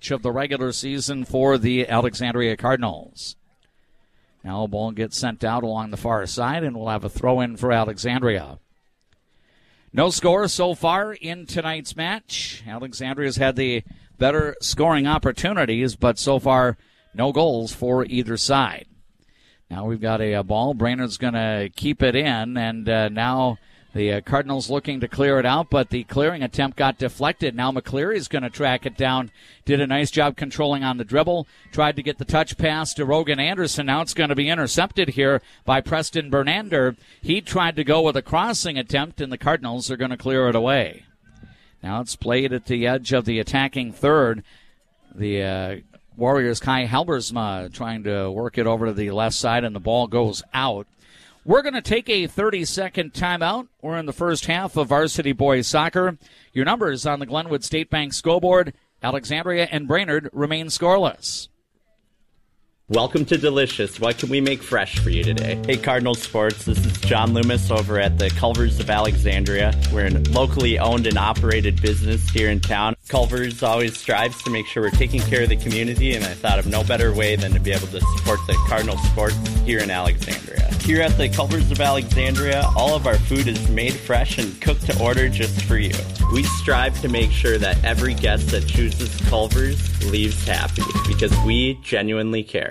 match of the regular season for the Alexandria Cardinals. Now a ball gets sent out along the far side, and we'll have a throw-in for Alexandria. No score so far in tonight's match. Alexandria's had the better scoring opportunities, but so far no goals for either side. Now we've got a ball. Brainerd's going to keep it in, and now the Cardinals looking to clear it out, but the clearing attempt got deflected. Now McCleary's going to track it down. Did a nice job controlling on the dribble. Tried to get the touch pass to Rogan Anderson. Now it's going to be intercepted here by Preston Bernander. He tried to go with a crossing attempt, and the Cardinals are going to clear it away. Now it's played at the edge of the attacking third. The Warriors' Kai Halbersma trying to work it over to the left side, and the ball goes out. We're going to take a 30-second timeout. We're in the first half of Varsity Boys Soccer. Your numbers on the Glenwood State Bank scoreboard. Alexandria and Brainerd remain scoreless. Welcome to Delicious. What can we make fresh for you today? Hey, Cardinal Sports. This is John Loomis over at the Culver's of Alexandria. We're a locally owned and operated business here in town. Culver's always strives to make sure we're taking care of the community, and I thought of no better way than to be able to support the Cardinal Sports here in Alexandria. Here at the Culver's of Alexandria, all of our food is made fresh and cooked to order just for you. We strive to make sure that every guest that chooses Culver's leaves happy, because we genuinely care.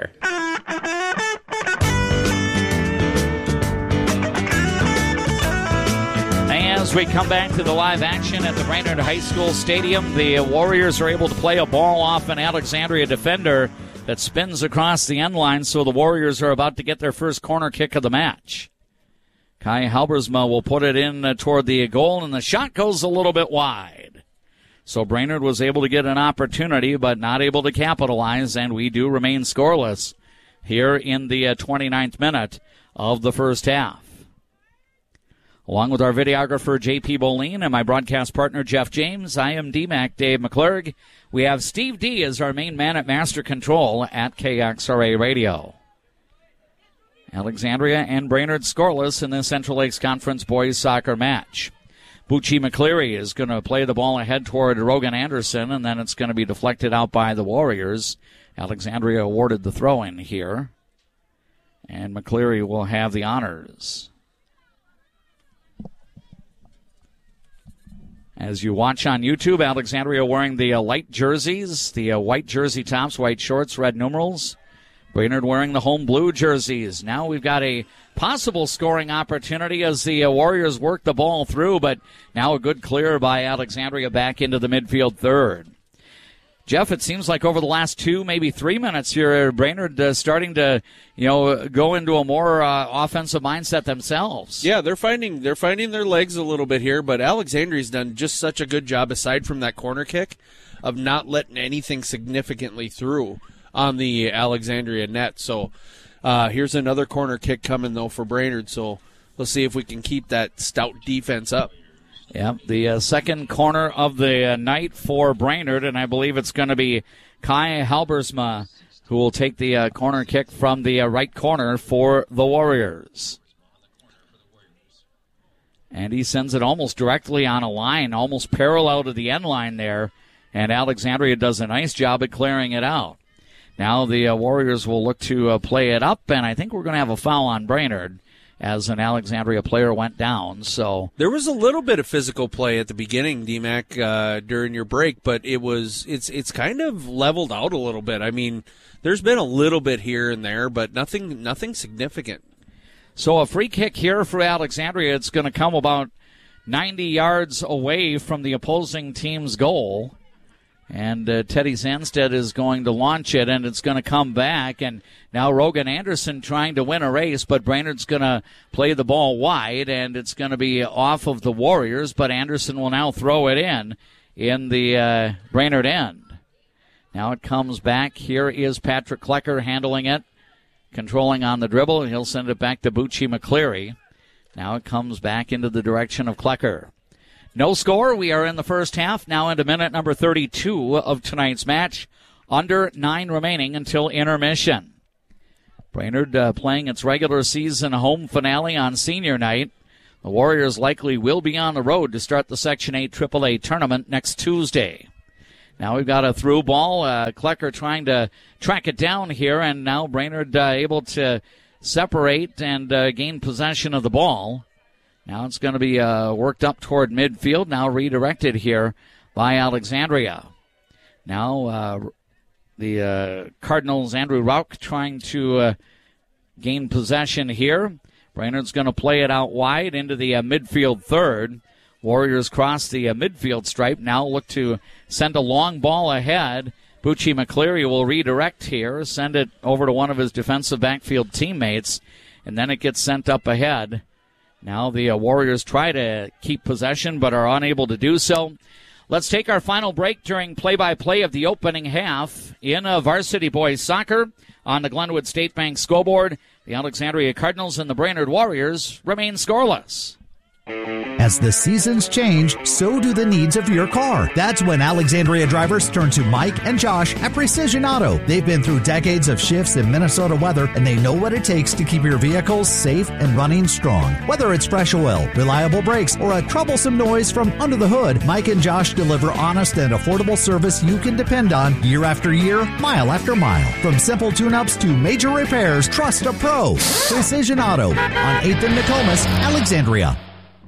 As we come back to the live action at the Brainerd High School Stadium, the Warriors are able to play a ball off an Alexandria defender that spins across the end line, so the Warriors are about to get their first corner kick of the match. Kai Halbersma will put it in toward the goal, and the shot goes a little bit wide. So Brainerd was able to get an opportunity, but not able to capitalize, and we do remain scoreless here in the 29th minute of the first half. Along with our videographer, J.P. Boleen, and my broadcast partner, Jeff James, I am DMAC Dave McClurg. We have Steve D. as our main man at Master Control at KXRA Radio. Alexandria and Brainerd scoreless in the Central Lakes Conference boys soccer match. Bucci McCleary is going to play the ball ahead toward Rogan Anderson, and then it's going to be deflected out by the Warriors. Alexandria awarded the throw-in here, and McCleary will have the honors. As you watch on YouTube, Alexandria wearing the light jerseys, the white jersey tops, white shorts, red numerals. Brainerd wearing the home blue jerseys. Now we've got a possible scoring opportunity as the Warriors work the ball through, but now a good clear by Alexandria back into the midfield third. Jeff, it seems like over the last 2, maybe 3 minutes here, Brainerd starting to, go into a more offensive mindset themselves. Yeah, they're finding their legs a little bit here, but Alexandria's done just such a good job, aside from that corner kick, of not letting anything significantly through on the Alexandria net. So here's another corner kick coming, though, for Brainerd. So let's see if we can keep that stout defense up. Yeah, the second corner of the night for Brainerd, and I believe it's going to be Kai Halbersma who will take the corner kick from the right corner for the Warriors. And he sends it almost directly on a line, almost parallel to the end line there, and Alexandria does a nice job at clearing it out. Now the Warriors will look to play it up, and I think we're going to have a foul on Brainerd as an Alexandria player went down. So there was a little bit of physical play at the beginning, DMAC, during your break, but it's kind of leveled out a little bit. I mean, there's been a little bit here and there, but nothing significant. So a free kick here for Alexandria. It's going to come about 90 yards away from the opposing team's goal. And Teddy Sandstead is going to launch it, and it's going to come back. And now Rogan Anderson trying to win a race, but Brainerd's going to play the ball wide, and it's going to be off of the Warriors. But Anderson will now throw it in the Brainerd end. Now it comes back. Here is Patrick Klecker handling it, controlling on the dribble. He'll send it back to Bucci McCleary. Now it comes back into the direction of Klecker. No score. We are in the first half, now into minute number 32 of tonight's match. Under 9 remaining until intermission. Brainerd playing its regular season home finale on senior night. The Warriors likely will be on the road to start the Section 8 AAA tournament next Tuesday. Now we've got a through ball. Klecker trying to track it down here, and now Brainerd able to separate and gain possession of the ball. Now it's going to be worked up toward midfield, now redirected here by Alexandria. Now the Cardinals, Andrew Rauch, trying to gain possession here. Brainerd's going to play it out wide into the midfield third. Warriors cross the midfield stripe. Now look to send a long ball ahead. Bucci McCleary will redirect here, send it over to one of his defensive backfield teammates, and then it gets sent up ahead. Now the Warriors try to keep possession but are unable to do so. Let's take our final break during play-by-play of the opening half in varsity boys soccer on the Glenwood State Bank scoreboard. The Alexandria Cardinals and the Brainerd Warriors remain scoreless. As the seasons change, so do the needs of your car. That's when Alexandria drivers turn to Mike and Josh at Precision Auto. They've been through decades of shifts in Minnesota weather, and they know what it takes to keep your vehicles safe and running strong. Whether it's fresh oil, reliable brakes, or a troublesome noise from under the hood, Mike and Josh deliver honest and affordable service you can depend on year after year, mile after mile. From simple tune-ups to major repairs, trust a pro. Precision Auto on 8th and Nokomis, Alexandria.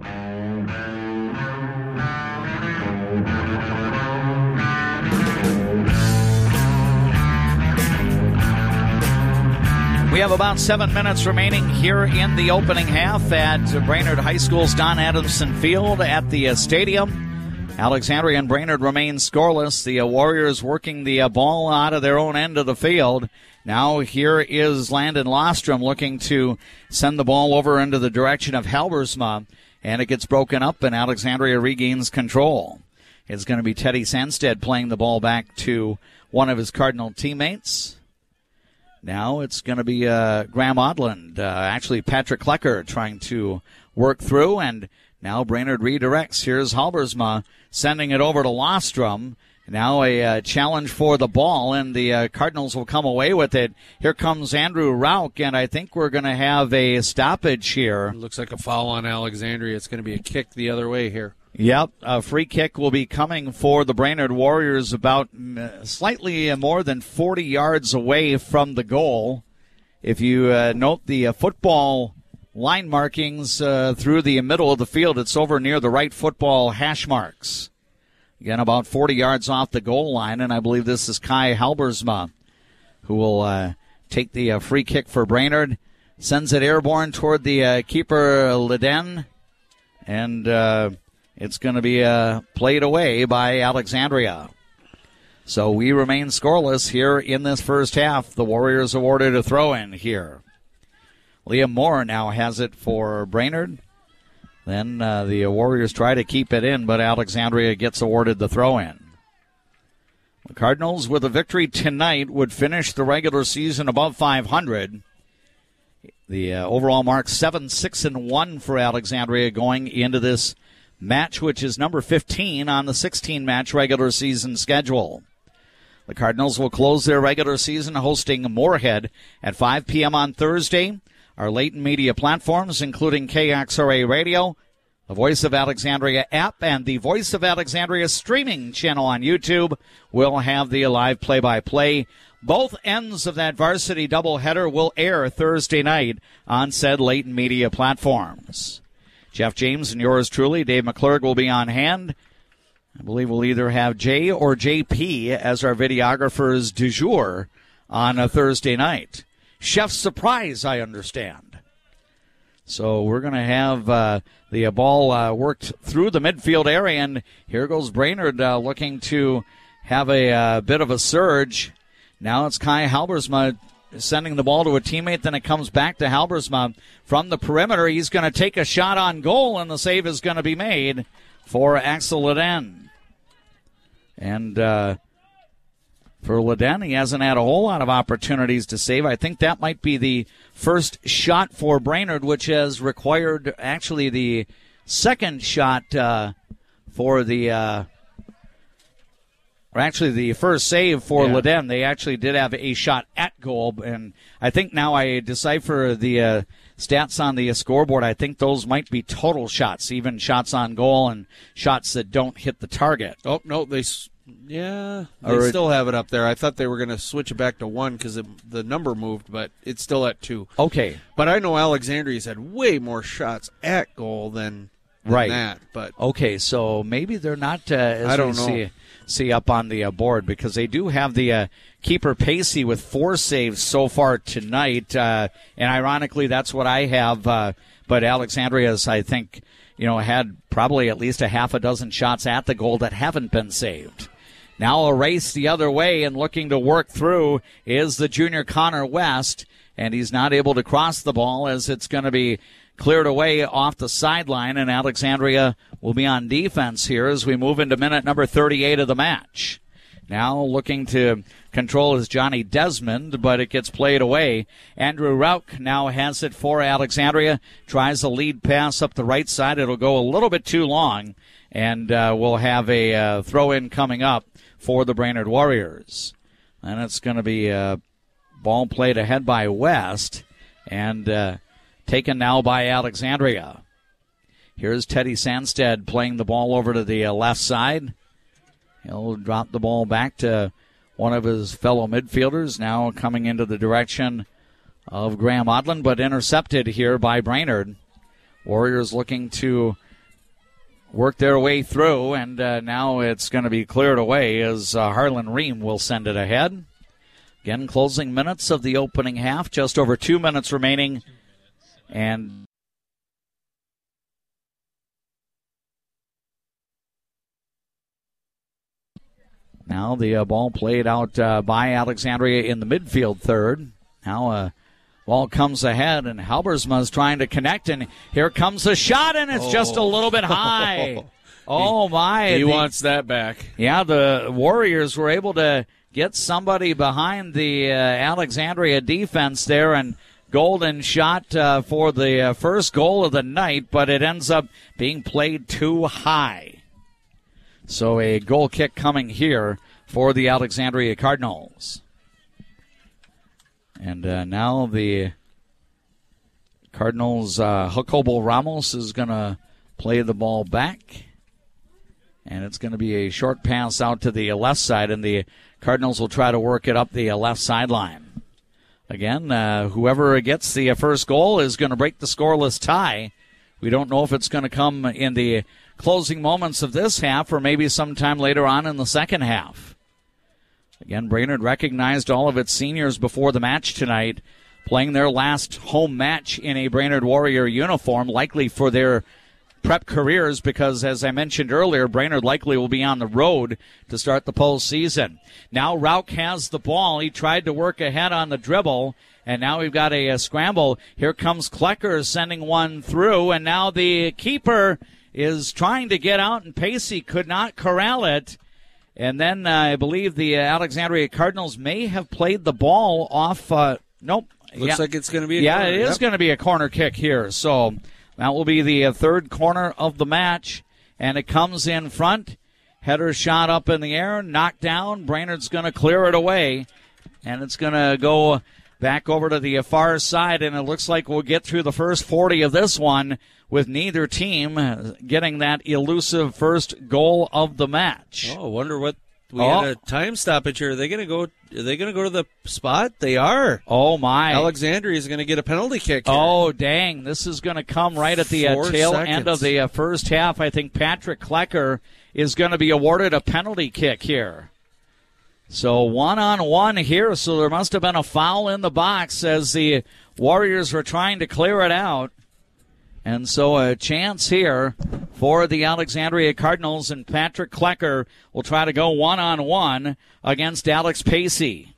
We have about 7 minutes remaining here in the opening half at Brainerd High School's Don Adamson Field at the stadium. Alexandria and Brainerd remain scoreless. The Warriors working the ball out of their own end of the field. Now here is Landon Lostrom looking to send the ball over into the direction of Halbersma, and it gets broken up and Alexandria regains control. It's going to be Teddy Sandstead playing the ball back to one of his Cardinal teammates. Now it's going to be Graham Odland, actually Patrick Klecker trying to work through, and now Brainerd redirects. Here's Halbersma sending it over to Lostrom. Now a challenge for the ball, and the Cardinals will come away with it. Here comes Andrew Rauch, and I think we're going to have a stoppage here. Looks like a foul on Alexandria. It's going to be a kick the other way here. Yep, a free kick will be coming for the Brainerd Warriors about slightly more than 40 yards away from the goal. If you note the football line markings through the middle of the field, it's over near the right football hash marks. Again, about 40 yards off the goal line, and I believe this is Kai Halbersma who will take the free kick for Brainerd. Sends it airborne toward the keeper, Leden, and it's going to be played away by Alexandria. So we remain scoreless here in this first half. The Warriors awarded a throw-in here. Liam Moore now has it for Brainerd. Then the Warriors try to keep it in, but Alexandria gets awarded the throw-in. The Cardinals, with a victory tonight, would finish the regular season above 500. The overall mark 7-6-1 for Alexandria going into this match, which is number 15 on the 16-match regular season schedule. The Cardinals will close their regular season hosting Moorhead at 5 p.m. on Thursday. Our Leighton Media platforms, including KXRA Radio, the Voice of Alexandria app, and the Voice of Alexandria streaming channel on YouTube, will have the live play-by-play. Both ends of that varsity doubleheader will air Thursday night on said Leighton Media platforms. Jeff James and yours truly, Dave McClurg, will be on hand. I believe we'll either have Jay or JP as our videographers du jour on a Thursday night. Chef's surprise, I understand. So we're going to have the ball worked through the midfield area, and here goes Brainerd looking to have a bit of a surge. Now it's Kai Halbersma sending the ball to a teammate, then it comes back to Halbersma from the perimeter. He's going to take a shot on goal, and the save is going to be made for Axel Leden. And for Leden, he hasn't had a whole lot of opportunities to save. I think that might be the first shot for Brainerd, which has required actually the second shot for the actually the first save for Leden. They actually did have a shot at goal, and I think now I decipher the stats on the scoreboard. I think those might be total shots, even shots on goal and shots that don't hit the target. Oh, no, Yeah, they still have it up there. I thought they were going to switch it back to 1 because the number moved, but it's still at 2. Okay. But I know Alexandria's had way more shots at goal than that. But okay, so maybe they're not as I don't know. See up on the board, because they do have the keeper Pacey with 4 saves so far tonight, and ironically that's what I have, but Alexandria's, I think, had probably at least a half a dozen shots at the goal that haven't been saved. Now a race the other way and looking to work through is the junior Connor West, and he's not able to cross the ball as it's going to be cleared away off the sideline, and Alexandria will be on defense here as we move into minute number 38 of the match. Now looking to control is Johnny Desmond, but it gets played away. Andrew Rauch now has it for Alexandria. Tries a lead pass up the right side. It'll go a little bit too long, and we'll have a throw-in coming up for the Brainerd Warriors. And it's going to be a ball played ahead by West, and taken now by Alexandria. Here's Teddy Sandstead playing the ball over to the left side. He'll drop the ball back to one of his fellow midfielders, now coming into the direction of Graham Odland, but intercepted here by Brainerd. Warriors looking to work their way through, and now it's going to be cleared away as Harlan Ream will send it ahead. Again, closing minutes of the opening half, just over 2 minutes remaining. And now the ball played out by Alexandria in the midfield third. Now ball comes ahead, and Halbersma's trying to connect, and here comes a shot, and it's just a little bit high. He wants that back. Yeah, the Warriors were able to get somebody behind the Alexandria defense there, and Golden shot for the first goal of the night, but it ends up being played too high. So a goal kick coming here for the Alexandria Cardinals. And now the Cardinals, Jacobo Ramos is going to play the ball back. And it's going to be a short pass out to the left side, and the Cardinals will try to work it up the left sideline. Again, whoever gets the first goal is going to break the scoreless tie. We don't know if it's going to come in the closing moments of this half or maybe sometime later on in the second half. Again, Brainerd recognized all of its seniors before the match tonight, playing their last home match in a Brainerd Warrior uniform, likely for their prep careers, because, as I mentioned earlier, Brainerd likely will be on the road to start the postseason. Now Rauch has the ball. He tried to work ahead on the dribble, and now we've got a scramble. Here comes Klecker sending one through, and now the keeper is trying to get out, and Pacey could not corral it. And then I believe the Alexandria Cardinals may have played the ball off. Nope. Looks like it's going to be a corner. It is going to be a corner kick here. So that will be the third corner of the match, and it comes in front. Header shot up in the air, knocked down. Brainerd's going to clear it away, and it's going to go back over to the far side, and it looks like we'll get through the first 40 of this one with neither team getting that elusive first goal of the match. Oh, I wonder what we had a time stoppage here. Are they going to go to the spot? They are. Oh my! Alexandria is going to get a penalty kick here. Oh dang! This is going to come right at the tail end of the first half. I think Patrick Klecker is going to be awarded a penalty kick here. So 1-on-1 here. So there must have been a foul in the box as the Warriors were trying to clear it out. And so a chance here for the Alexandria Cardinals, and Patrick Klecker will try to go 1-on-1 against Alex Pacey.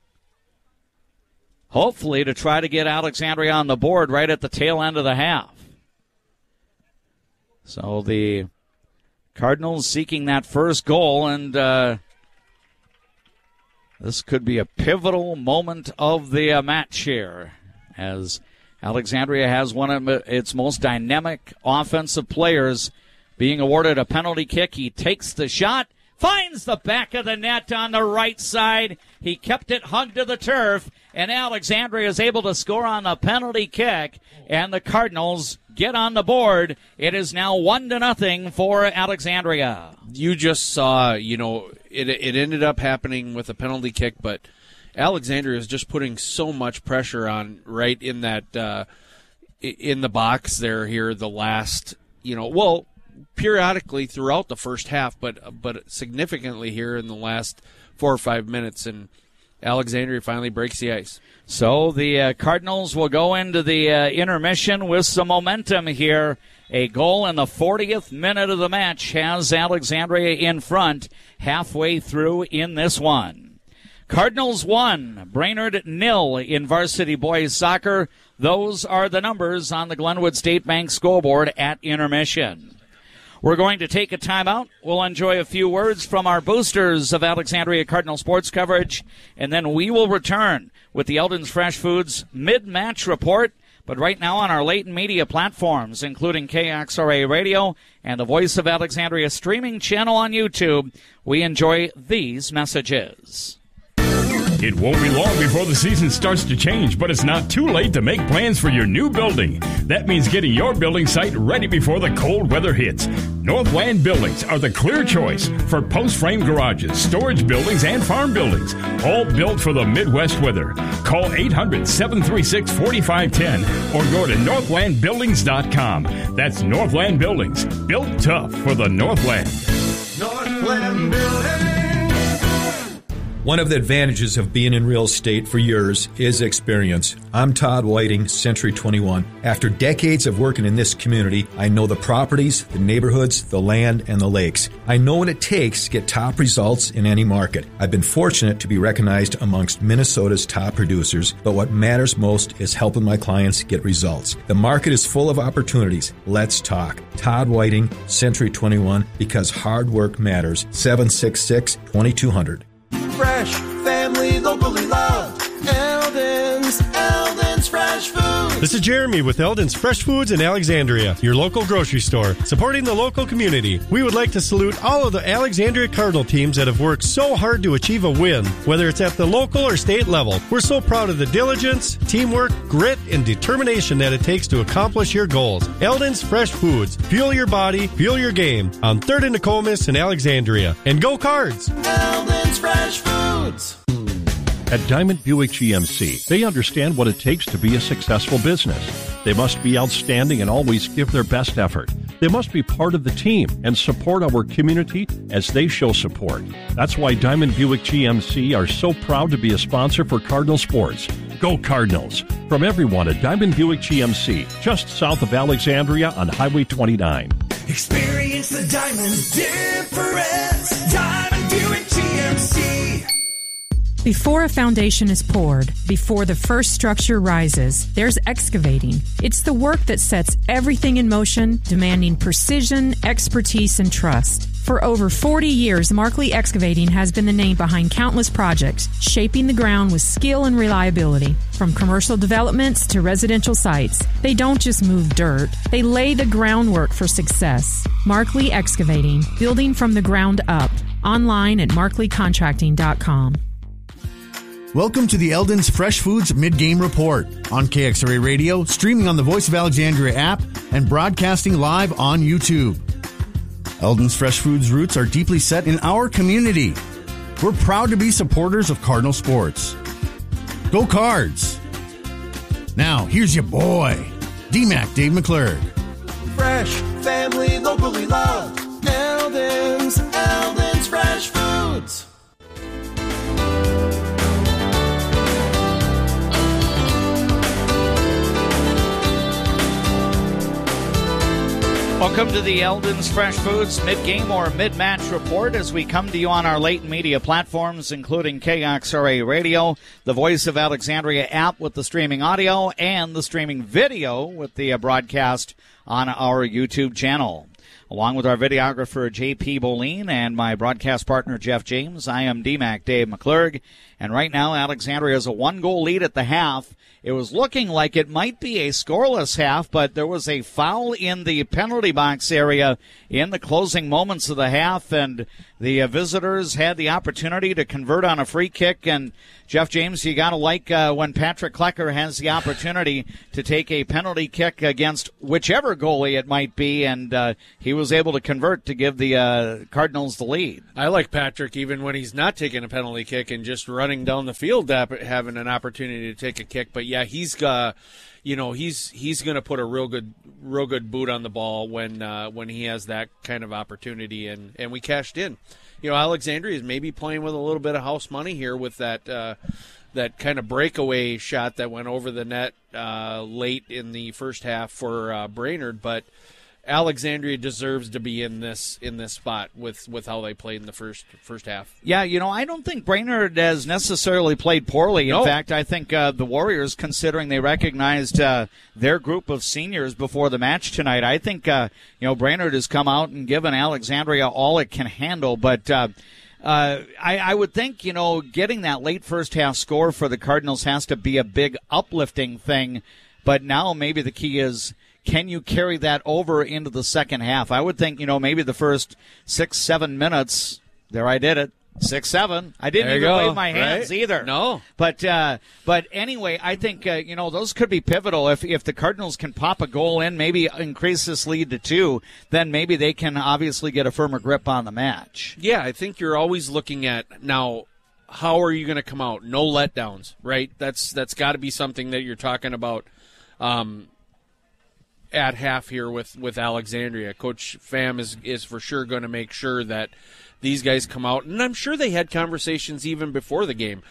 Hopefully to try to get Alexandria on the board right at the tail end of the half. So the Cardinals seeking that first goal, and this could be a pivotal moment of the match here, as Alexandria has one of its most dynamic offensive players being awarded a penalty kick. He takes the shot, finds the back of the net on the right side. He kept it hugged to the turf, and Alexandria is able to score on the penalty kick, and the Cardinals get on the board. It is now 1-0 for Alexandria. You just saw, it ended up happening with a penalty kick, but Alexandria is just putting so much pressure on right in that in the box there here the last, periodically throughout the first half, but significantly here in the last 4 or 5 minutes, and Alexandria finally breaks the ice. So the Cardinals will go into the intermission with some momentum here. A goal in the 40th minute of the match has Alexandria in front halfway through in this one. Cardinals 1, Brainerd 0 in varsity boys soccer. Those are the numbers on the Glenwood State Bank scoreboard at intermission. We're going to take a timeout. We'll enjoy a few words from our boosters of Alexandria Cardinal sports coverage, and then we will return with the Eldon's Fresh Foods mid-match report. But right now on our Leighton Media platforms, including KXRA Radio and the Voice of Alexandria streaming channel on YouTube, we enjoy these messages. It won't be long before the season starts to change, but it's not too late to make plans for your new building. That means getting your building site ready before the cold weather hits. Northland Buildings are the clear choice for post-frame garages, storage buildings, and farm buildings, all built for the Midwest weather. Call 800-736-4510 or go to northlandbuildings.com. That's Northland Buildings, built tough for the Northland. Northland Buildings. One of the advantages of being in real estate for years is experience. I'm Todd Whiting, Century 21. After decades of working in this community, I know the properties, the neighborhoods, the land, and the lakes. I know what it takes to get top results in any market. I've been fortunate to be recognized amongst Minnesota's top producers, but what matters most is helping my clients get results. The market is full of opportunities. Let's talk. Todd Whiting, Century 21, because hard work matters. 766-2200. Fresh, family, locally loved. Eldon's Fresh Foods. This is Jeremy with Eldon's Fresh Foods in Alexandria, your local grocery store, supporting the local community. We would like to salute all of the Alexandria Cardinal teams that have worked so hard to achieve a win, whether it's at the local or state level. We're so proud of the diligence, teamwork, grit, and determination that it takes to accomplish your goals. Eldon's Fresh Foods. Fuel your body, fuel your game. On 3rd and Nokomis in Alexandria. And go Cards! Eldon's Fresh Foods. At Diamond Buick GMC, they understand what it takes to be a successful business. They must be outstanding and always give their best effort. They must be part of the team and support our community as they show support. That's why Diamond Buick GMC are so proud to be a sponsor for Cardinal Sports. Go Cardinals! From everyone at Diamond Buick GMC, just south of Alexandria on Highway 29. Experience the Diamond difference. Diamond Buick GMC. Before a foundation is poured, before the first structure rises, there's excavating. It's the work that sets everything in motion, demanding precision, expertise, and trust. For over 40 years, Markley Excavating has been the name behind countless projects, shaping the ground with skill and reliability. From commercial developments to residential sites, they don't just move dirt, they lay the groundwork for success. Markley Excavating, building from the ground up. Online at markleycontracting.com. Welcome to the Eldon's Fresh Foods Mid-Game Report on KXRA Radio, streaming on the Voice of Alexandria app, and broadcasting live on YouTube. Eldon's Fresh Foods roots are deeply set in our community. We're proud to be supporters of Cardinal sports. Go Cards! Now, here's your boy, D-Mac Dave McClurg. Fresh, family, locally loved. Eldon's Fresh Foods. Welcome to the Eldon's Fresh Foods mid-game or mid-match report as we come to you on our Leighton Media platforms, including KXRA Radio, the Voice of Alexandria app with the streaming audio, and the streaming video with the broadcast on our YouTube channel. Along with our videographer, J.P. Boleen, and my broadcast partner, Jeff James, I am D-Mac Dave McClurg. And right now, Alexandria has a one-goal lead at the half. It was looking like it might be a scoreless half, but there was a foul in the penalty box area in the closing moments of the half, and The visitors had the opportunity to convert on a free kick, and Jeff James, you got to like when Patrick Klecker has the opportunity to take a penalty kick against whichever goalie it might be, and he was able to convert to give the Cardinals the lead. I like Patrick even when he's not taking a penalty kick and just running down the field, having an opportunity to take a kick. But yeah, he's going to put a real good boot on the ball when he has that kind of opportunity, and we cashed in. Alexandria is maybe playing with a little bit of house money here with that kind of breakaway shot that went over the net late in the first half for Brainerd, but Alexandria deserves to be in this spot with how they played in the first half. Yeah, I don't think Brainerd has necessarily played poorly. In fact, I think the Warriors, considering they recognized their group of seniors before the match tonight, I think Brainerd has come out and given Alexandria all it can handle. But I would think getting that late first half score for the Cardinals has to be a big uplifting thing. But now maybe the key is, can you carry that over into the second half? I would think, maybe the first 6-7 minutes, there I did it, 6-7. I didn't even wave my hands either. No. But anyway, I think, those could be pivotal. If the Cardinals can pop a goal in, maybe increase this lead to 2, then maybe they can obviously get a firmer grip on the match. Yeah, I think you're always looking at, now, how are you going to come out? No letdowns, right? That's got to be something that you're talking about at half here with Alexandria. Coach Pham is for sure going to make sure that these guys come out, and I'm sure they had conversations even before the game.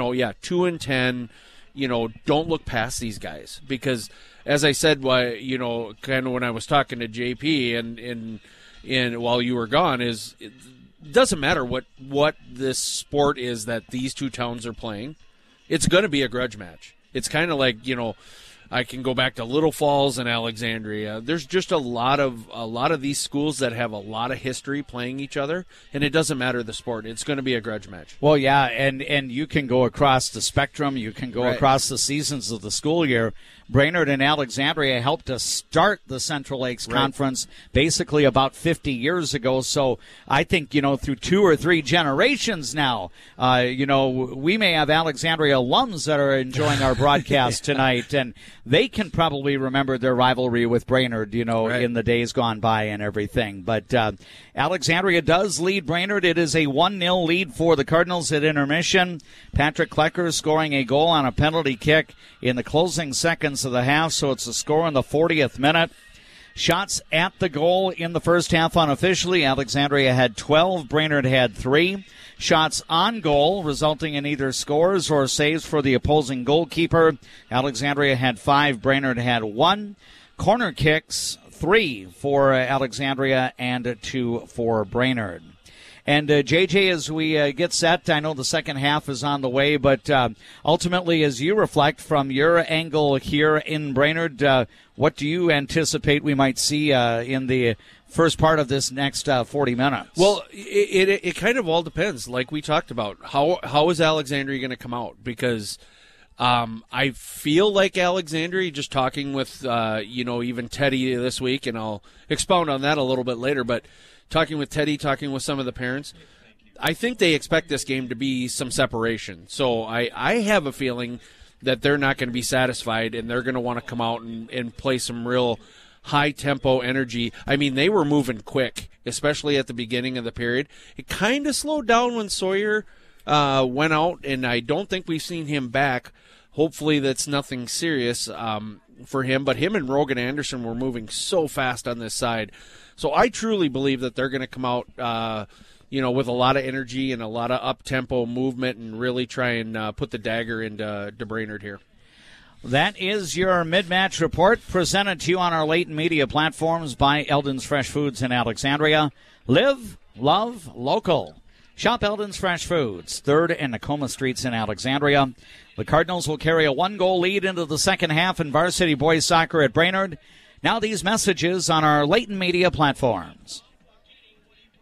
2-10. Don't look past these guys, because as I said, kind of when I was talking to JP and while you were gone, it doesn't matter what this sport is that these two towns are playing. It's going to be a grudge match. It's kind of like, I can go back to Little Falls and Alexandria. There's just a lot of these schools that have a lot of history playing each other, and it doesn't matter the sport. It's going to be a grudge match. Well, yeah, and you can go across the spectrum. You can go across the seasons of the school year. Brainerd and Alexandria helped to start the Central Lakes Conference basically about 50 years ago. So I think, through 2 or 3 generations now, we may have Alexandria alums that are enjoying our broadcast tonight, and they can probably remember their rivalry with Brainerd, in the days gone by and everything. But Alexandria does lead Brainerd. It is a 1-0 lead for the Cardinals at intermission. Patrick Klecker scoring a goal on a penalty kick in the closing seconds of the half, so it's a score in the 40th minute. Shots at the goal in the first half unofficially. Alexandria had 12, Brainerd had 3. Shots on goal, resulting in either scores or saves for the opposing goalkeeper. Alexandria had 5, Brainerd had 1. Corner kicks, 3 for Alexandria and 2 for Brainerd. And, JJ, as we get set, I know the second half is on the way, but ultimately, as you reflect from your angle here in Brainerd, what do you anticipate we might see in the first part of this next 40 minutes? Well, it kind of all depends, like we talked about. How is Alexandria going to come out? Because I feel like Alexandria, just talking with, even Teddy this week, and I'll expound on that a little bit later, but talking with Teddy, talking with some of the parents, I think they expect this game to be some separation. So I have a feeling that they're not going to be satisfied, and they're going to want to come out and play some real high-tempo energy. I mean, they were moving quick, especially at the beginning of the period. It kind of slowed down when Sawyer went out, and I don't think we've seen him back. Hopefully that's nothing serious for him, but him and Rogan Anderson were moving so fast on this side. So I truly believe that they're going to come out, with a lot of energy and a lot of up-tempo movement and really try and put the dagger into Brainerd here. That is your mid-match report presented to you on our Leighton Media platforms by Eldon's Fresh Foods in Alexandria. Live, love, local. Shop Eldon's Fresh Foods, 3rd and Nakoma Streets in Alexandria. The Cardinals will carry a 1-goal lead into the second half in varsity boys soccer at Brainerd. Now these messages on our Leighton Media platforms.